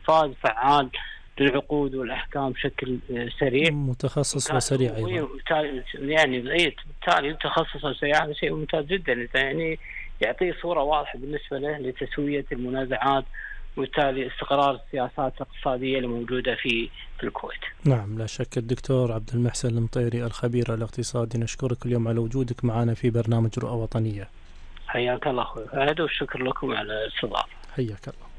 نفاذ فعال للعقود والأحكام بشكل سريع متخصص وسريع أيضا. يعني بالتالي تخصص وسريع هذا شيء ممتاز جدا، يعني يعطيه صورة واضحة بالنسبة له لتسوية المنازعات وبالتالي استقرار السياسات الاقتصادية الموجودة في الكويت. نعم لا شك. الدكتور عبد المحسن المطيري الخبير الاقتصادي، نشكرك اليوم على وجودك معنا في برنامج رؤى وطنية. حياك الله أخوي فهد، والشكر لكم على الاستضافة. حياك الله.